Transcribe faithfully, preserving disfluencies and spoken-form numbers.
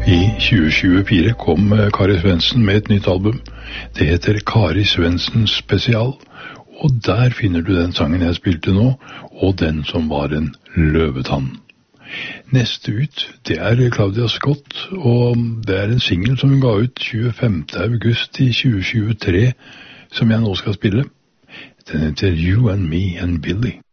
I tjue tjuefire kom Kari Svendsen med et nytt album. Det heter Kari Svendsen Spesial, og der finner du den sangen jeg spilte nå, og den som var en løvetann. Neste ut, det er Claudia Scott, og det er en single som hun ga ut tjuefemte august i tjue tjuetre, som jeg nå skal spille. Den heter You and Me and Billy.